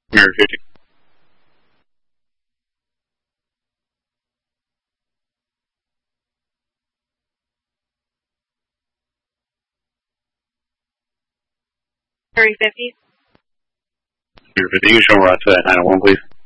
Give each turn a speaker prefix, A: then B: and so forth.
A: Mirror 50.
B: Mirror 50.
A: Mirror 50. You can show right to that 901, please.